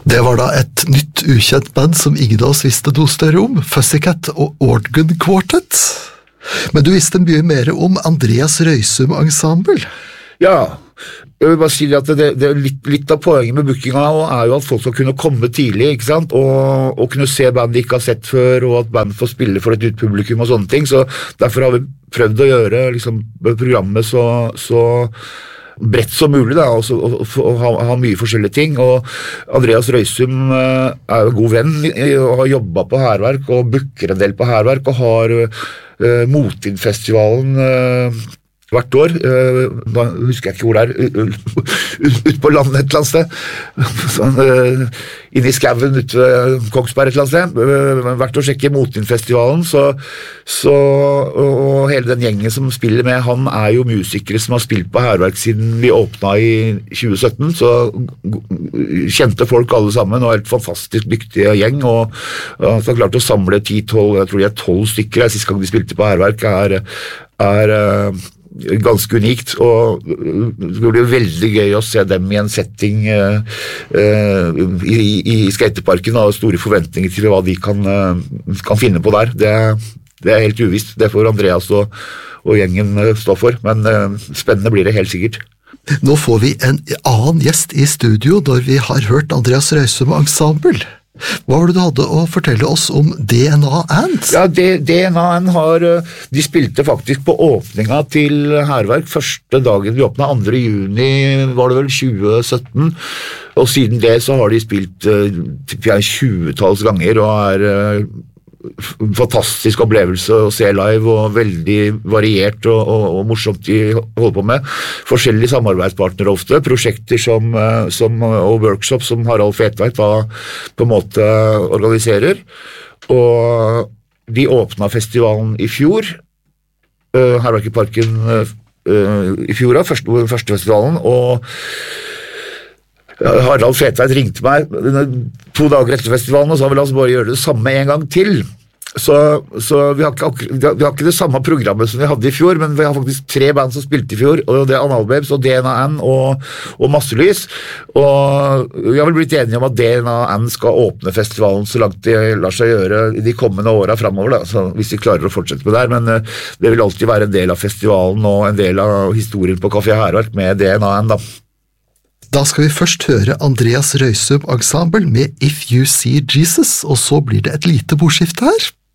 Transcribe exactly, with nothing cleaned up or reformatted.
Det var da et nytt ukjent band som ingen av oss visste noe større om, Pussycat og Organ Quartet. Men du visste mye mer om Andreas Røysum Ensemble. Ja, jeg vil bare si at det, det, litt, litt av poenget med bookinga er jo at folk skal kunne komme tidlig, ikke sant? Og, og kunne se band de ikke har sett før, og at band får spille for et nytt publikum og sånne ting, så derfor har vi prøvd å gjøre liksom, programmet så, så bredt som mulig, da, og, så, og, og ha, ha mye forskjellige ting, og Andreas Røysum uh, er jo god venn og har jobbet på Hærverk og booker en del på Hærverk og har uh, Motindfestivalen uh, hvert år, uh, da husker jeg ikke hvor det er, ut på landet et eller annet sted, sånn, uh, inne i skaven ut ved Kongsberg et eller annet sted, uh, hvert år sjekker Motindfestivalen, så, så, og hele den gjengen som spiller med, han er jo musikere som har spilt på Hærverk siden vi åpnet i tjue sytten, så kjente folk alle sammen, og helt fantastisk dyktige gjeng, og uh, så har klart å samle ti tolv, jeg tror de er tolv stykker, siste gang de spilte på Hærverk, er, er uh, ganske unikt, og det blir veldig gøy å se dem i en setting uh, uh, i, i skateparken, og store forventninger til hva de kan, uh, kan finne på der. Det, det er helt uvisst, det får Andreas og, og gjengen uh, stå for, men uh, spennende blir det helt sikkert. Nå får vi en annen gjest i studio når vi har hørt Andreas Røysum Ensemble. Hva var det du hadde å fortelle oss om D N A Ants? Ja, D N A N har, de spilte faktisk på åpninga til Hærverk første dagen vi åpnet, andre juni var det vel tjue sytten, og siden det så har de spilt tjue-talls ganger og er en fantastisk opplevelse å se live og veldig variert og, og, og morsomt de holder på med. Forskjellige samarbeidspartnere ofte, prosjekter som, som, og workshops som Harald Fetveit da på en måte organiserer. Og de åpnet festivalen i fjor, uh, Hærverk i Parken uh, i fjor, første, første festivalen, og Harald Fetveit ringte meg to dager etter festivalen og sa vel altså bare gjøre det samme en gang til. Så, så vi, har ikke, vi har ikke det samme programmet som vi hadde i fjor, men vi har faktisk tre band som spilte i fjor, og det er Analbabes og D N A N og, og Masselys. Og vi har vel blitt enige om at D N A N skal åpne festivalen så langt de lar seg gjøre i de kommende årene fremover, da, så hvis de klarer å fortsette med det her, men det vil alltid være en del av festivalen og en del av historien på Café Hærverk med D N A N da. Da skal vi først høre Andreas Røysum Ensemble med If You See Jesus, og så blir det et lite bordskifte her.